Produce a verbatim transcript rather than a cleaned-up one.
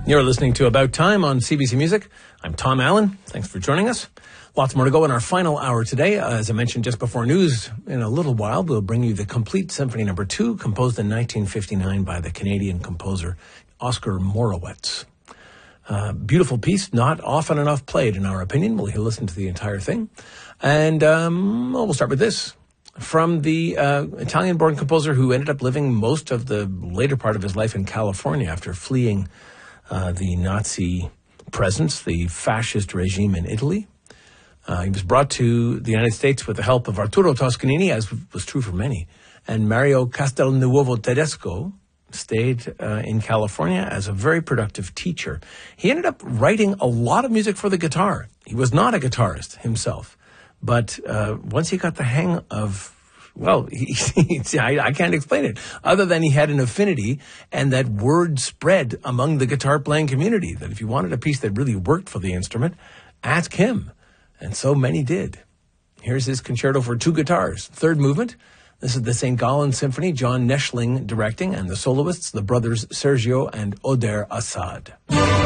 You're listening to About Time on C B C Music. I'm Tom Allen. Thanks for joining us. Lots more to go in our final hour today. Uh, as I mentioned just before news, in a little while, we'll bring you the Complete Symphony Number two, composed in nineteen fifty-nine by the Canadian composer Oscar Morawetz. Uh, beautiful piece, not often enough played, in our opinion. We'll listen to the entire thing. And um, well, we'll start with this. From the uh, Italian-born composer who ended up living most of the later part of his life in California after fleeing uh, the Nazi presence, the fascist regime in Italy. Uh, he was brought to the United States with the help of Arturo Toscanini, as was true for many, and Mario Castelnuovo Tedesco stayed uh, in California as a very productive teacher. He ended up writing a lot of music for the guitar. He was not a guitarist himself, but uh, once he got the hang of, well, he, he, I, I can't explain it, other than he had an affinity and that word spread among the guitar-playing community, that if you wanted a piece that really worked for the instrument, ask him. And so many did. Here's his concerto for two guitars, third movement. This is the Saint Gallen Symphony, John Neschling directing, and the soloists, the brothers Sergio and Oder Assad.